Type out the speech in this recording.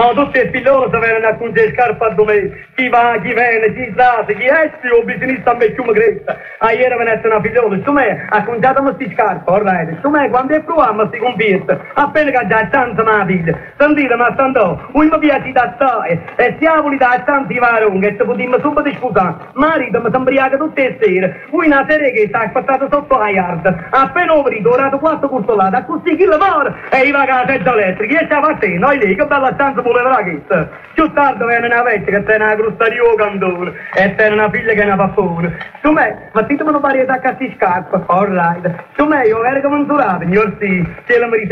Ma tutti i figlioli si vengono a cungere scarpe a domenica. Chi va, chi viene, chi sa, chi esce o bisogna a me più magretta. A ieri venette una figliola, su me ha cunggiato queste scarpe, alright. Su me quando è provato si convierte. Appena che già tanto ma figlia. Sentite, ma stando, un mi piace da stare. E siamo da tanti varoni e ci potremmo subito scusare. Marito mi sembriaca tutte le sere. Voi una serie che sta aspettata sotto la yard. Appena ovrito, orato 4 costolate, a così chi lavora e i vagati elettrici. E stava a te, noi lì, che bella stanza voleva questa. Più tardi viene una vecchia che tiene una crusta di candore e tiene una figlia che è una pappone. Su me, ma ditemi una varietà che si scarpa, alright. Su me, io ero come un surato, signor sì, ce la